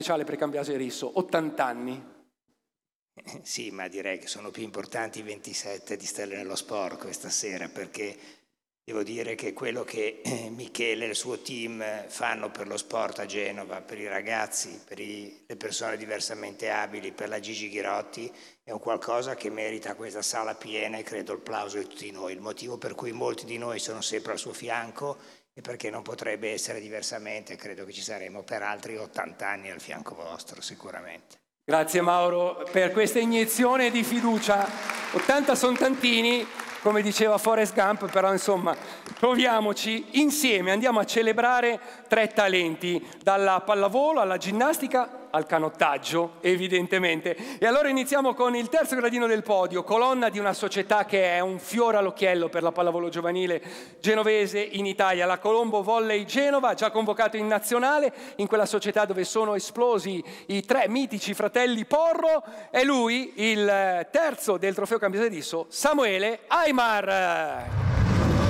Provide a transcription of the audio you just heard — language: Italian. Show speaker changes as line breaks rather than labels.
speciale per Cambiase Risso, 80 anni.
Sì, ma direi che sono più importanti i 27 di Stelle nello Sport questa sera, perché devo dire che quello che Michele e il suo team fanno per lo sport a Genova, per i ragazzi, per le persone diversamente abili, per la Gigi Ghirotti, è un qualcosa che merita questa sala piena e credo il plauso di tutti noi. Il motivo per cui molti di noi sono sempre al suo fianco e perché non potrebbe essere diversamente. Credo che ci saremo per altri 80 anni al fianco vostro, sicuramente.
Grazie Mauro per questa iniezione di fiducia. 80 sono tantini, come diceva Forrest Gump, però insomma proviamoci insieme, andiamo a celebrare 3 talenti, dalla pallavolo alla ginnastica al canottaggio, evidentemente. E allora iniziamo con il terzo gradino del podio, colonna di una società che è un fiore all'occhiello per la pallavolo giovanile genovese in Italia, la Colombo Volley Genova, già convocato in nazionale, in quella società dove sono esplosi i 3 mitici fratelli Porro. È lui, il terzo del trofeo Cambiase Risso, Samuele Aimar.